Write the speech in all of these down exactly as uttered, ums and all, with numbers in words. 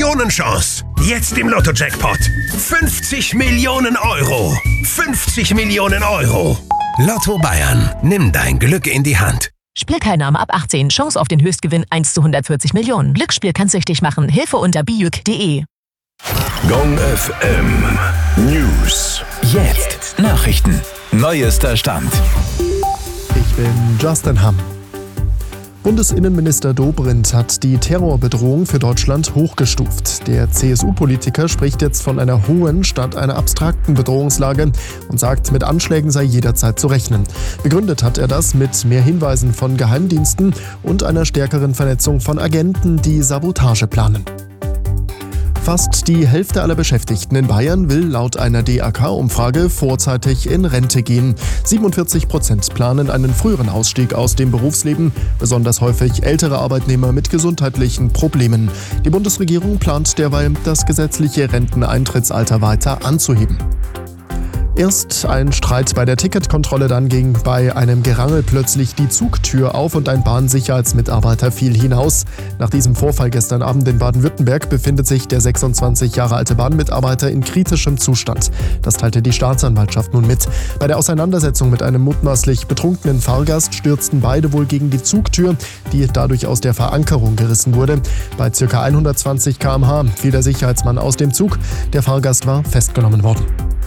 Millionenchance. Jetzt im Lotto-Jackpot. fünfzig Millionen Euro. fünfzig Millionen Euro. Lotto Bayern. Nimm dein Glück in die Hand. Spielteilnahme ab achtzehn. Chance auf den Höchstgewinn eins zu hundertvierzig Millionen. Glücksspiel kann süchtig machen. Hilfe unter bijuk punkt de. Gong F M News. Jetzt Nachrichten. Neuester Stand. Ich bin Justin Hamm. Bundesinnenminister Dobrindt hat die Terrorbedrohung für Deutschland hochgestuft. Der C S U-Politiker spricht jetzt von einer hohen statt einer abstrakten Bedrohungslage und sagt, mit Anschlägen sei jederzeit zu rechnen. Begründet hat er das mit mehr Hinweisen von Geheimdiensten und einer stärkeren Vernetzung von Agenten, die Sabotage planen. Fast die Hälfte aller Beschäftigten in Bayern will laut einer D A K-Umfrage vorzeitig in Rente gehen. siebenundvierzig Prozent planen einen früheren Ausstieg aus dem Berufsleben, besonders häufig ältere Arbeitnehmer mit gesundheitlichen Problemen. Die Bundesregierung plant derweil, das gesetzliche Renteneintrittsalter weiter anzuheben. Erst ein Streit bei der Ticketkontrolle, dann ging bei einem Gerangel plötzlich die Zugtür auf und ein Bahnsicherheitsmitarbeiter fiel hinaus. Nach diesem Vorfall gestern Abend in Baden-Württemberg befindet sich der sechsundzwanzig Jahre alte Bahnmitarbeiter in kritischem Zustand. Das teilte die Staatsanwaltschaft nun mit. Bei der Auseinandersetzung mit einem mutmaßlich betrunkenen Fahrgast stürzten beide wohl gegen die Zugtür, die dadurch aus der Verankerung gerissen wurde. Bei ca. hundertzwanzig Kilometer pro Stunde fiel der Sicherheitsmann aus dem Zug. Der Fahrgast war festgenommen worden.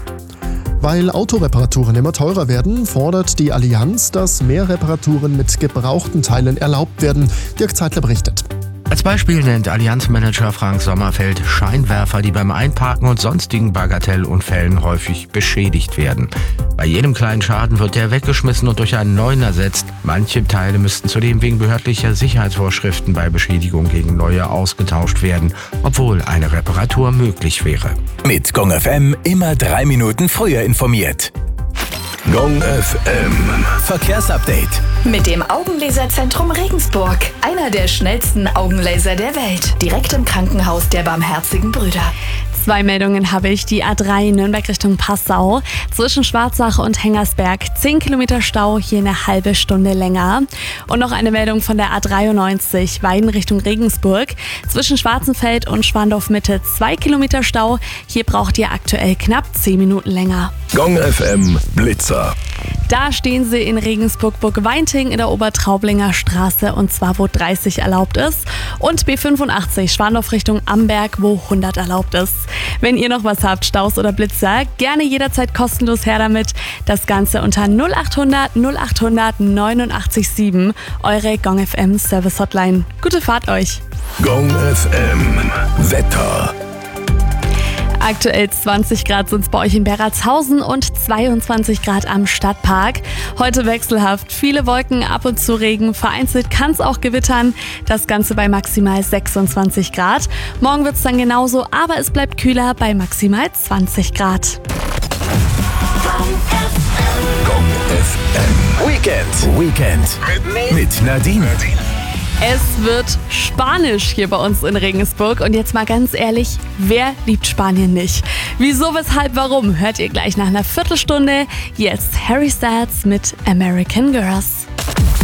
Weil Autoreparaturen immer teurer werden, fordert die Allianz, dass mehr Reparaturen mit gebrauchten Teilen erlaubt werden. Dirk Zeitler berichtet. Als Beispiel nennt Allianz-Manager Frank Sommerfeld Scheinwerfer, die beim Einparken und sonstigen Bagatellunfällen häufig beschädigt werden. Bei jedem kleinen Schaden wird der weggeschmissen und durch einen neuen ersetzt. Manche Teile müssten zudem wegen behördlicher Sicherheitsvorschriften bei Beschädigung gegen neue ausgetauscht werden, obwohl eine Reparatur möglich wäre. Mit Gong F M immer drei Minuten früher informiert. Gong F M Verkehrsupdate. Mit dem Augenlaserzentrum Regensburg. Einer der schnellsten Augenlaser der Welt. Direkt im Krankenhaus der Barmherzigen Brüder. Zwei Meldungen habe ich. Die A drei Nürnberg Richtung Passau. Zwischen Schwarzach und Hengersberg zehn Kilometer Stau, hier eine halbe Stunde länger. Und noch eine Meldung von der A dreiundneunzig Weiden Richtung Regensburg. Zwischen Schwarzenfeld und Schwandorf Mitte zwei Kilometer Stau. Hier braucht ihr aktuell knapp zehn Minuten länger. Gong F M Blitzer. Da stehen sie in Regensburg-Burg-Weinting in der Obertraublinger Straße, und zwar wo dreißig erlaubt ist, und B fünfundachtzig Schwandorf Richtung Amberg, wo hundert erlaubt ist. Wenn ihr noch was habt, Staus oder Blitzer, gerne jederzeit kostenlos her damit. Das Ganze unter null achthundert null achthundert neunundachtzig sieben, eure Gong F M Service Hotline. Gute Fahrt euch! Gong F M Wetter. Aktuell zwanzig Grad sind es bei euch in Berratshausen und zweiundzwanzig Grad am Stadtpark. Heute wechselhaft, viele Wolken, ab und zu Regen, vereinzelt kann es auch gewittern. Das Ganze bei maximal sechsundzwanzig Grad. Morgen wird es dann genauso, aber es bleibt kühler bei maximal zwanzig Grad. Gong F M Weekend. Weekend. Mit Nadine. Es wird Spanisch hier bei uns in Regensburg. Und jetzt mal ganz ehrlich, wer liebt Spanien nicht? Wieso, weshalb, warum? Hört ihr gleich nach einer Viertelstunde. Jetzt Harry Styles mit American Girls.